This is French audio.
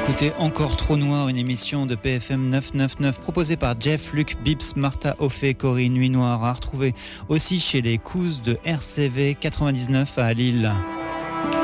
Écoutez Encore trop noir, une émission de PFM 999 proposée par Jeff, Luc, Bips, Martha, Ophé, Corinne, Nuit Noire, à retrouver aussi chez les Cousses de RCV 99 à Lille.